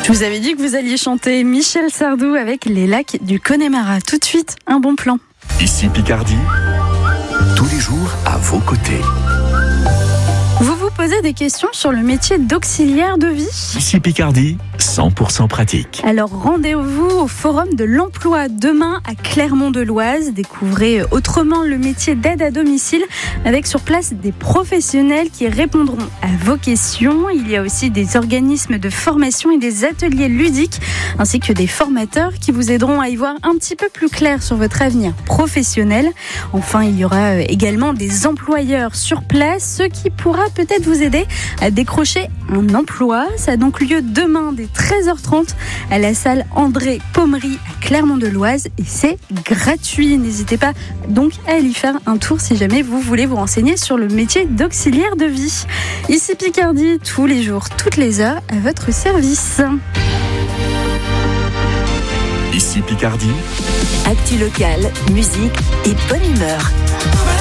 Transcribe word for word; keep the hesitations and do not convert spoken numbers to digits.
Je vous avais dit que vous alliez chanter Michel Sardou avec les lacs du Connemara. Tout de suite, un bon plan. Ici Picardie, tous les jours à vos côtés. Vous vous posez des questions sur le métier d'auxiliaire de vie ? Ici Picardie, cent pour cent pratique. Alors rendez-vous au Forum de l'Emploi demain à Clermont-de-Loise. Découvrez autrement le métier d'aide à domicile avec sur place des professionnels qui répondront à vos questions. Il y a aussi des organismes de formation et des ateliers ludiques ainsi que des formateurs qui vous aideront à y voir un petit peu plus clair sur votre avenir professionnel. Enfin, il y aura également des employeurs sur place, ce qui pourra peut-être vous aider à décrocher un emploi. Ça a donc lieu demain dès treize heures trente à la salle André Pommery à Clermont-de-Loise et c'est gratuit. N'hésitez pas donc à aller y faire un tour si jamais vous voulez vous renseigner sur le métier d'auxiliaire de vie. Ici Picardie, tous les jours, toutes les heures, à votre service. Ici Picardie, actu locale, musique et bonne humeur.